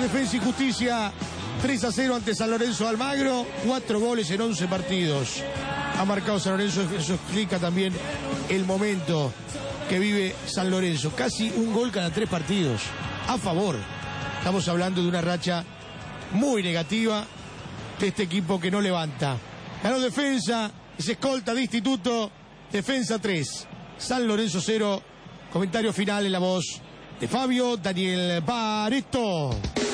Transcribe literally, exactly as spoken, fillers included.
Defensa y Justicia, tres a cero ante San Lorenzo de Almagro, cuatro goles en once partidos. Ha marcado San Lorenzo, eso explica también el momento que vive San Lorenzo. Casi un gol cada tres partidos, a favor. Estamos hablando de una racha muy negativa de este equipo que no levanta. Ganó Defensa, es escolta de Instituto, Defensa tres, San Lorenzo cero. Comentario final en la voz de Fabio Daniel Pareto.